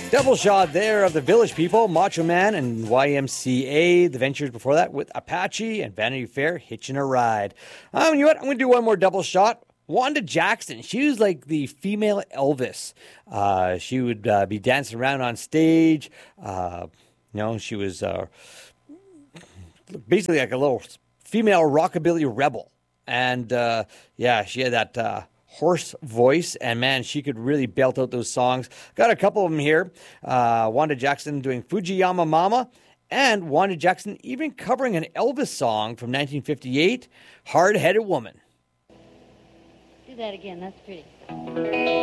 Double shot there of the Village People, Macho Man and YMCA. The Ventures before that with Apache and Vanity Fair, Hitching a Ride. You know what? I'm going to do one more double shot. Wanda Jackson, she was like the female Elvis. She would be dancing around on stage. She was basically like a little female rockabilly rebel. And she had that hoarse voice, and man, she could really belt out those songs. Got a couple of them here. Wanda Jackson doing Fujiyama Mama, and Wanda Jackson even covering an Elvis song from 1958, Hard Headed Woman. Do that again, that's pretty.